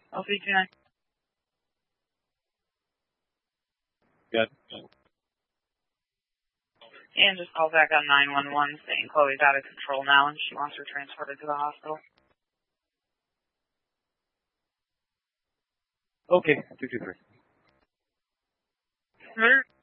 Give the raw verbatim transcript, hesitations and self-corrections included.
L three two nine. Good. And just call back on nine one one saying Chloe's out of control now and she wants her transported to the hospital. Okay, two two three. Sure.